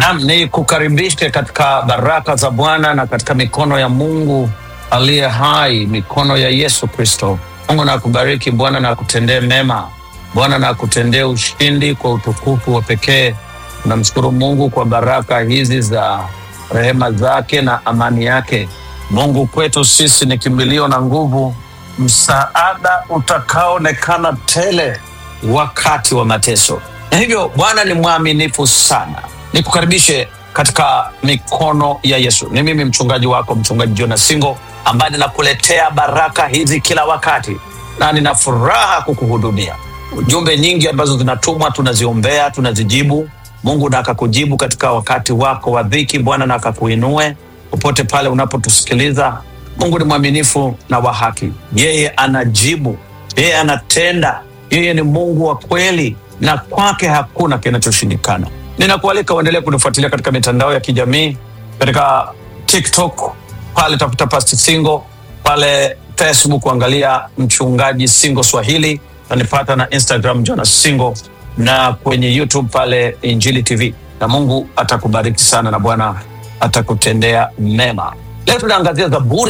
Naam, ni kukaribishe katika baraka za Bwana na katika mikono ya Mungu aliye hai, mikono ya Yesu Kristo. Mungu na akubariki, Bwana na akutendee mema, Bwana na akutendee ushindi kwa utukufu wa pekee. Tunamshukuru Mungu kwa baraka hizi za rehema zake na amani yake. Mungu kwetu sisi ni kimbilio na nguvu, msaada utakaoonekana tele wakati wa mateso. Na hivyo Bwana ni mwaminifu sana. Nikukaribishe katika mikono ya Yesu. Ni mimi mchungaji wako, mchungaji Jonas Singo, ambaye ninakuletea baraka hizi kila wakati, na nina furaha kukuhudumia. Ujumbe nyingi ambazo zinatumwa tunaziombea, tunazijibu. Mungu na akakujibu katika wakati wako wa dhiki. Bwana na akakuinue popote pale unapotusikiliza. Mungu ni mwaminifu na wa haki. Yeye anajibu, yeye anatenda, yeye ni Mungu wa kweli, na kwake hakuna kinachoshindikana. Ninakualika uendelee kunifuatilia katika mitandao ya kijamii, katika TikTok pale tafuta Pastor Singo, pale Facebook angalia mchungaji Singo Swahili, na nipata na Instagram Jonas Singo, na kwenye YouTube pale Injili TV. Na Mungu atakubariki sana na Bwana atakutendea mema. Leo tunaangazia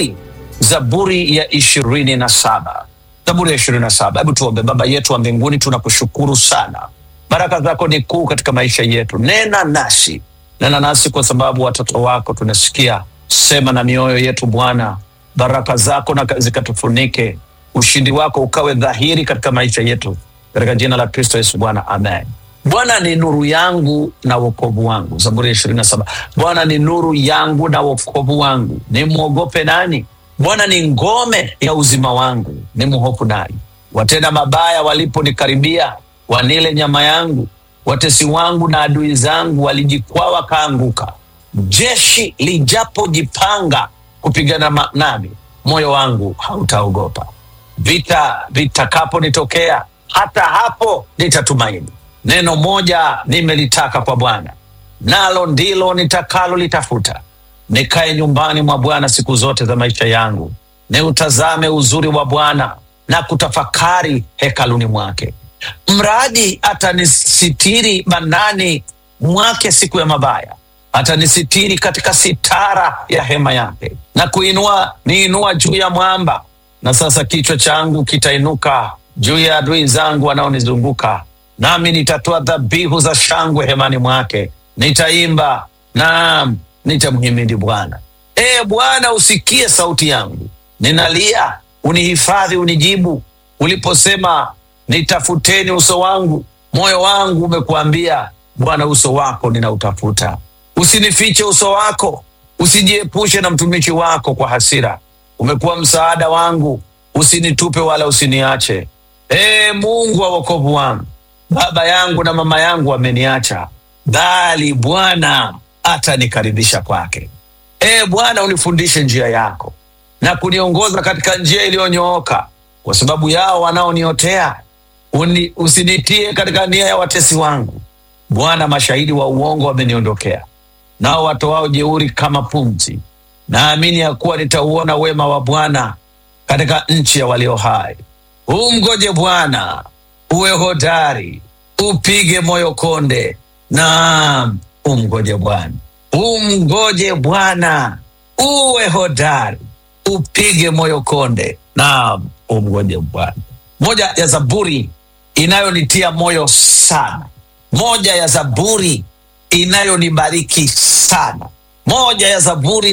Zaburi ya 27. Zaburi ya 27. Hebu tuombe. Baba yetu wa mbinguni, tunakushukuru sana. Baraka zako ni kuu katika maisha yetu. Nena nasi kwa sababu watoto wako tunasikia. Sema na mioyo yetu Bwana. Baraka zako na zikatufunike. Ushindi wako ukawe dhahiri katika maisha yetu, katika jina la Kristo Yesu Bwana, amen. Bwana ni nuru yangu na wokovu wangu. Zaburi ya 27. Bwana ni nuru yangu na wokovu wangu, nimwogope nani? Bwana ni ngome ya uzima wangu, nimhofu nani? Watenda mabaya waliponikaribia, wanile nyama yangu. Watesi wangu na adui zangu walijikwaa wakaanguka. Jeshi lijapojipanga kupigana nami, moyo wangu hautaogopa. Vita vitakaponitokea, hata hapo nitatumaini. Neno moja nimelitaka kwa Bwana, nalo ndilo nitakalo litafuta, nikae nyumbani mwa Bwana siku zote za maisha yangu, niutazame uzuri wa Bwana na kutafakari hekaluni mwake. Mradi atanisitiri bandani mwake siku ya mabaya, atanisitiri katika sitara ya hema yake, na niinua juu ya mwamba. Na sasa kichwa changu kitainuka juu ya adui zangu wanaonizunguka, nami nitatoa dhabihu za shangwe hemani mwake. Nitaimba, naam, nitamhimidi Bwana. Bwana, usikie sauti yangu, ninalia, unihifadhi, unijibu. Uliposema nitafuteni uso wangu, moyo wangu umekuambia, Bwana, uso wako ninautafuta. Usinifiche uso wako, usijiepushe na mtumishi wako kwa hasira. Umekuwa msaada wangu, usinitupe wala usiniache. Mungu wa wokovu wangu, baba yangu na mama yangu wameniacha, bali Bwana atanikaribisha kwake. Bwana, unifundishe njia yako na kuniongoza katika njia iliyonyooka kwa sababu yao wanaoniotea. Usinitie katika nia ya watesi wangu. Bwana, mashahidi wa uongo wameniondokea, nao watoao jeuri kama pumzi. Naamini ya kuwa nitauona wema wa Bwana katika nchi ya walio hai. Umgoje Bwana, uwe hodari, upige moyo konde. Naam, umgoje Bwana. Umgoje Bwana, uwe hodari, upige moyo konde. Naam, umgoje Bwana. Moja ya zaburi inayonitia moyo sana, moja ya zaburi inayonibariki sana, moja ya zaburi